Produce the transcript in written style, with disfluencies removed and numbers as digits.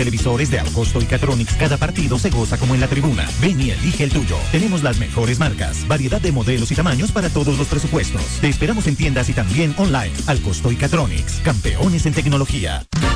televisores de Alcosto y Catronics, cada partido se goza como en la tribuna. Ven y elige el tuyo. Tenemos las mejores marcas, variedad de modelos y tamaños para todos los presupuestos. Te esperamos en tiendas y también online. Alcosto y Catronics, campeones en tecnología.